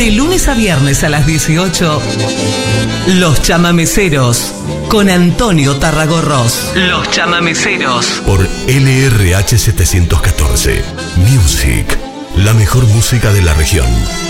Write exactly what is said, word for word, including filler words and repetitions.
De lunes a viernes a las dieciocho, Los Chamameceros, con Antonio Tarragorros. Los Chamameceros. Por L R H setecientos catorce. Music. La mejor música de la región.